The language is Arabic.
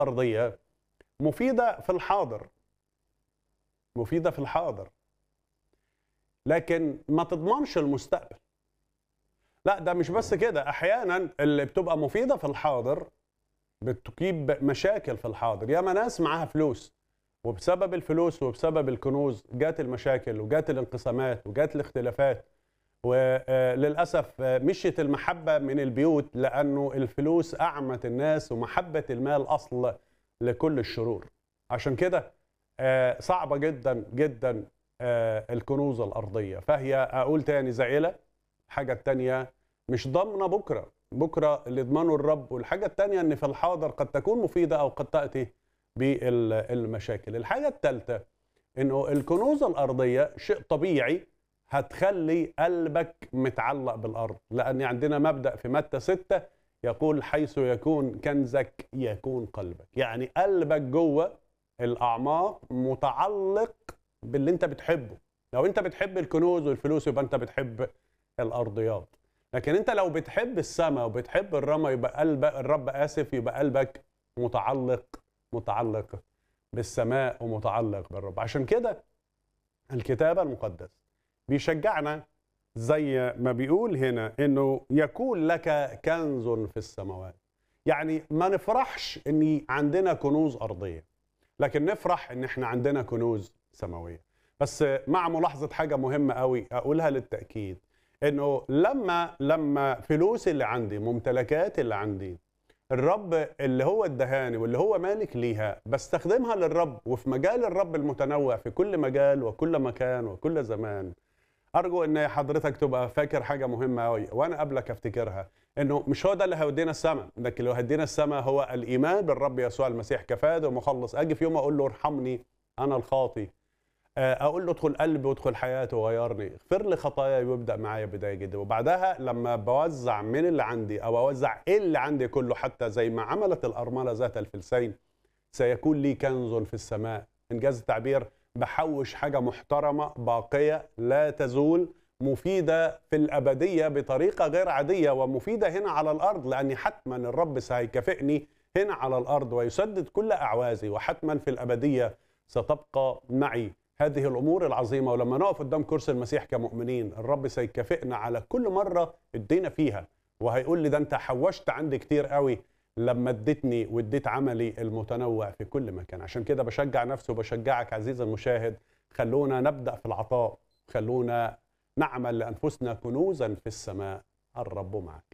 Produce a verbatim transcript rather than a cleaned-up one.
الأرضية مفيدة في الحاضر، مفيدة في الحاضر، لكن ما تضمنش المستقبل. لا ده مش بس كده، أحيانا اللي بتبقى مفيدة في الحاضر بتجيب مشاكل في الحاضر. ياما ناس معاها فلوس وبسبب الفلوس وبسبب الكنوز جات المشاكل وجات الانقسامات وجات الاختلافات، وللأسف مشيت المحبة من البيوت لأنه الفلوس أعمت الناس ومحبة المال أصل لكل الشرور. عشان كده صعبة جدا جدا الكنوز الأرضية. فهي أقول تاني زعيلة. الحاجة التانية مش ضامنة بكرة، بكرة اللي يضمنه الرب. والحاجة التانية أن في الحاضر قد تكون مفيدة أو قد تأتي بالمشاكل. الحاجة الثالثة أنه الكنوز الأرضية شيء طبيعي هتخلي قلبك متعلق بالأرض، لأن عندنا مبدأ في متى ستة يقول حيث يكون كنزك يكون قلبك. يعني قلبك جوه الأعماق متعلق باللي أنت بتحبه. لو أنت بتحب الكنوز والفلوس يبقى أنت بتحب الأرضيات، لكن أنت لو بتحب السماء وبتحب الرمى يبقى قلبك الرب آسف يبقى قلبك متعلق متعلق بالسماء ومتعلق بالرب. عشان كده الكتاب المقدس بيشجعنا زي ما بيقول هنا انه يكون لك كنز في السماوات. يعني ما نفرحش ان عندنا كنوز ارضيه، لكن نفرح ان احنا عندنا كنوز سماويه. بس مع ملاحظه حاجه مهمه قوي اقولها للتاكيد، انه لما لما فلوسي اللي عندي ممتلكاتي اللي عندي الرب اللي هو ادهاني واللي هو مالك ليها بستخدمها للرب وفي مجال الرب المتنوع في كل مجال وكل مكان وكل زمان. ارجو ان حضرتك تبقى فاكر حاجه مهمه قوي وانا قبلك افتكرها، انه مش هو ده اللي هيودينا السماء، لكن اللي هيودينا السماء هو الايمان بالرب يسوع المسيح كفاد ومخلص. اجي في يوم اقول له ارحمني انا الخاطي، اقول له ادخل قلبي وادخل حياتي وغيرني، اغفر لي خطاياي وابدا معايا بدايه جديده. وبعدها لما بوزع من اللي عندي او اوزع اللي عندي كله، حتى زي ما عملت الارمله ذات الفلسين، سيكون لي كنز في السماء. انجاز التعبير بحوش حاجه محترمه باقيه لا تزول، مفيده في الابديه بطريقه غير عاديه، ومفيده هنا على الارض لاني حتما الرب سيكافئني هنا على الارض ويسدد كل اعوازي، وحتما في الابديه ستبقى معي هذه الأمور العظيمة. ولما نقف قدام كرسي المسيح كمؤمنين الرب سيكافئنا على كل مرة ادينا فيها، وهيقول لي ده أنت حوشت عندي كتير قوي لما اديتني واديت عملي المتنوع في كل مكان. عشان كده بشجع نفسي وبشجعك عزيزي المشاهد، خلونا نبدأ في العطاء، خلونا نعمل لأنفسنا كنوزا في السماء. الرب معك.